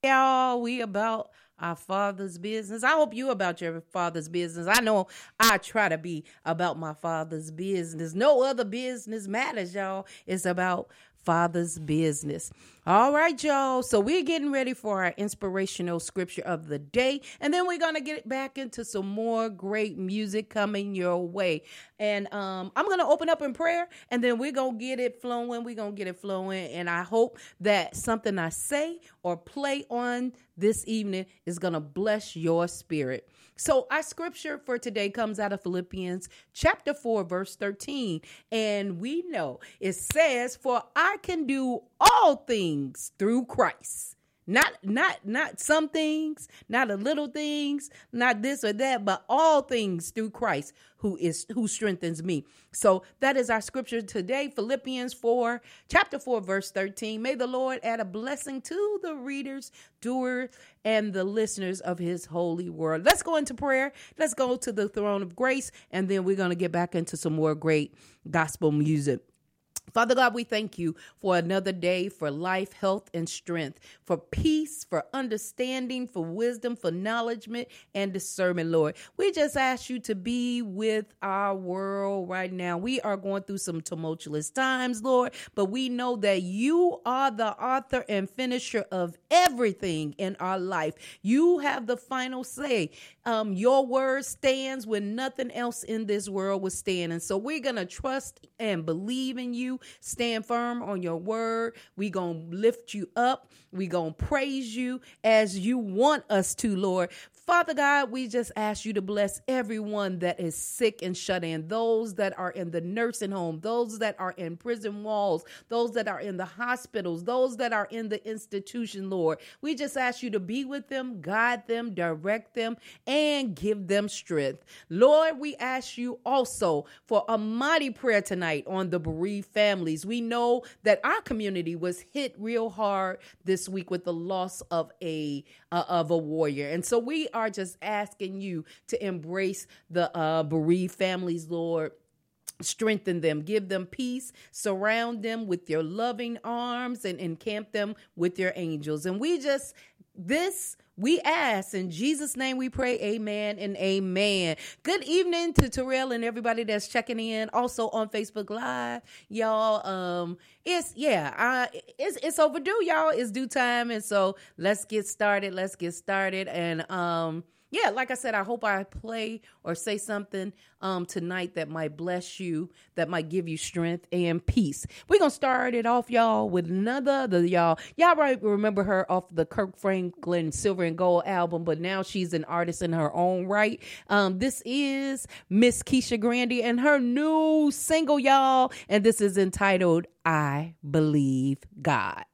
Y'all, we about our father's business. I hope you about your father's business. I know I try to be about my father's business. No other business matters, y'all. It's about father's business. All right, y'all. So we're getting ready for our inspirational scripture of the day. And then we're going to get back into some more great music coming your way. And I'm going to open up in prayer, and then we're going to get it flowing. We're going to get it flowing. And I hope that something I say or play on this evening is going to bless your spirit. So our scripture for today comes out of Philippians chapter 4, verse 13. And we know it says, "For I can do all things through Christ." Not some things, not a little things, not this or that, but all things through Christ who strengthens me. So that is our scripture today, Philippians 4, chapter 4, verse 13. May the Lord add a blessing to the readers, doers, and the listeners of his holy word. Let's go into prayer. Let's go to the throne of grace, and then we're going to get back into some more great gospel music. Father God, we thank you for another day, for life, health, and strength, for peace, for understanding, for wisdom, for knowledge and discernment, Lord. We just ask you to be with our world right now. We are going through some tumultuous times, Lord, but we know that you are the author and finisher of everything in our life. You have the final say. Your word stands when nothing else in this world will stand. And so we're going to trust and believe in you. Stand firm on your word. We going to lift you up. We going to praise you as you want us to, Lord. Father God, we just ask you to bless everyone that is sick and shut in, those that are in the nursing home, those that are in prison walls, those that are in the hospitals, those that are in the institution, Lord. We just ask you to be with them, guide them, direct them, and give them strength. Lord, we ask you also for a mighty prayer tonight on the bereaved families. We know that our community was hit real hard this week with the loss of a warrior. And so we are just asking you to embrace the bereaved families, Lord. Strengthen them, give them peace, surround them with your loving arms, and encamp them with your angels. And we ask in Jesus' name we pray, amen and amen. Good evening to Terrell and everybody that's checking in. Also on Facebook Live, y'all. It's overdue, y'all. It's due time, and so let's get started. And like I said, I hope I play or say something tonight that might bless you, that might give you strength and peace. We're going to start it off, y'all, with y'all might remember her off the Kirk Franklin Silver and Gold album, but now she's an artist in her own right. This is Miss Keisha Grandy and her new single, y'all, and this is entitled I Believe God.